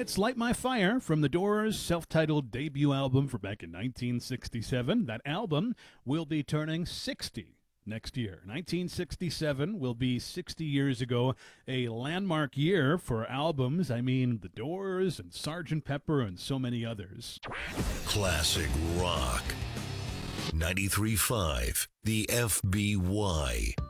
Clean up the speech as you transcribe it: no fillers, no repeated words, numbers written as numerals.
It's Light My Fire from The Doors' self-titled debut album from back in 1967. That album will be turning 60 next year. 1967 will be 60 years ago, a landmark year for albums. I mean, The Doors and Sgt. Pepper and so many others. Classic rock. 93.5, the FBY.